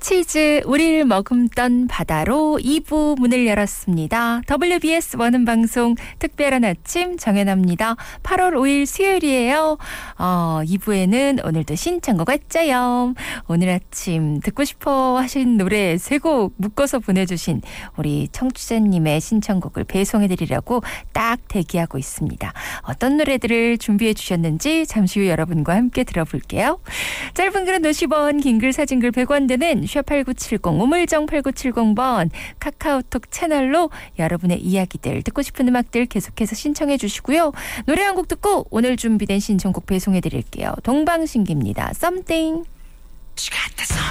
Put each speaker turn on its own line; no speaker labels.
치즈 우리를 머금던 바다로 2부 문을 열었습니다. WBS 원음 방송 특별한 아침 정연아입니다. 8월 5일 수요일이에요. 2부에는 오늘도 신청곡 왔자요. 오늘 아침 듣고 싶어 하신 노래 3곡 묶어서 보내주신 우리 청취자님의 신청곡을 배송해드리려고 딱 대기하고 있습니다. 어떤 노래들을 준비해 주셨는지 잠시 후 여러분과 함께 들어볼게요. 짧은 글은 50원, 긴 글 사진 글 100원 되는 #8970 우물정 8970번 카카오톡 채널로 여러분의 이야기들 듣고 싶은 음악들 계속해서 신청해 주시고요. 노래 한 곡 듣고 오늘 준비된 신청곡 배송해 드릴게요. 동방신기입니다. Something.